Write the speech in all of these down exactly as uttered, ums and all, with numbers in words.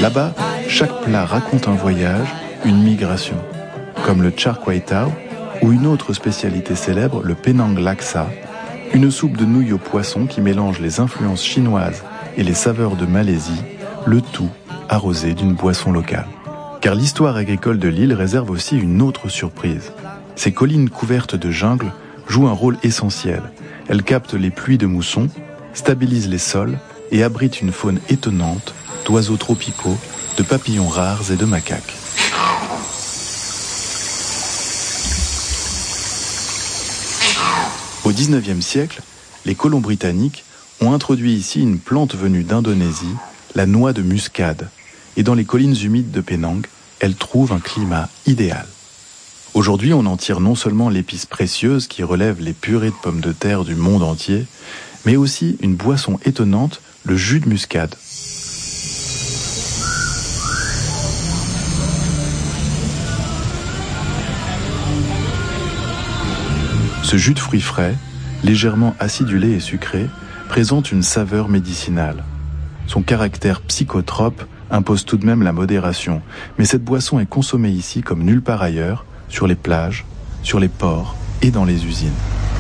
Là-bas, chaque plat raconte un voyage, une migration, comme le char kway teow ou une autre spécialité célèbre, le Penang Laksa, une soupe de nouilles au poisson qui mélange les influences chinoises et les saveurs de Malaisie, le tout arrosé d'une boisson locale. Car l'histoire agricole de l'île réserve aussi une autre surprise. Ces collines couvertes de jungle jouent un rôle essentiel. Elles captent les pluies de mousson, stabilisent les sols et abritent une faune étonnante d'oiseaux tropicaux, de papillons rares et de macaques. Au dix-neuvième siècle, les colons britanniques ont introduit ici une plante venue d'Indonésie, la noix de muscade, et dans les collines humides de Penang, elle trouve un climat idéal. Aujourd'hui, on en tire non seulement l'épice précieuse qui relève les purées de pommes de terre du monde entier, mais aussi une boisson étonnante, le jus de muscade. Ce jus de fruits frais, légèrement acidulé et sucré, présente une saveur médicinale. Son caractère psychotrope impose tout de même la modération, mais cette boisson est consommée ici comme nulle part ailleurs, sur les plages, sur les ports et dans les usines.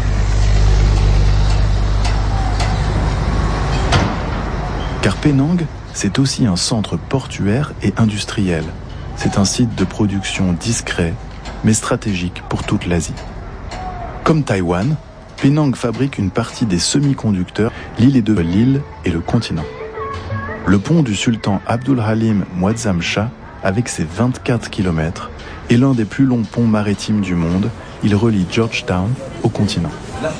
Car Penang, c'est aussi un centre portuaire et industriel. C'est un site de production discret, mais stratégique pour toute l'Asie. Comme Taïwan, Penang fabrique une partie des semi-conducteurs. L'île est de l'île et le continent. Le pont du sultan Abdul Halim Muazzam Shah, avec ses vingt-quatre kilomètres, est l'un des plus longs ponts maritimes du monde. Il relie Georgetown au continent.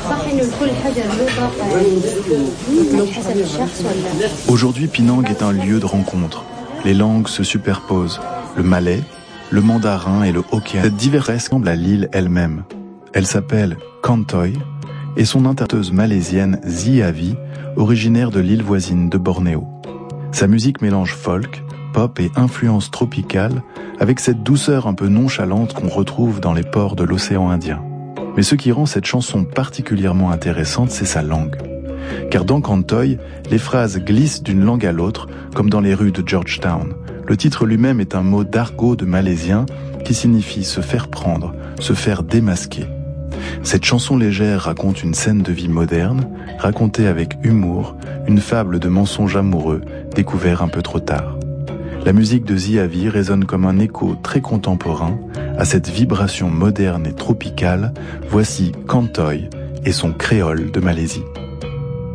Aujourd'hui, Penang est un lieu de rencontre. Les langues se superposent. Le malais, le mandarin et le hokkien. Cette diversité ressemble à l'île elle-même. Elle s'appelle Kantoy et son interpreteuse malaisienne Ziavi, originaire de l'île voisine de Bornéo. Sa musique mélange folk, pop et influence tropicale avec cette douceur un peu nonchalante qu'on retrouve dans les ports de l'océan Indien. Mais ce qui rend cette chanson particulièrement intéressante, c'est sa langue. Car dans Kantoy, les phrases glissent d'une langue à l'autre, comme dans les rues de Georgetown. Le titre lui-même est un mot d'argot de malaisien qui signifie se faire prendre, se faire démasquer. Cette chanson légère raconte une scène de vie moderne, racontée avec humour, une fable de mensonges amoureux, découvert un peu trop tard. La musique de Ziavi résonne comme un écho très contemporain à cette vibration moderne et tropicale. Voici Kantoy et son créole de Malaisie.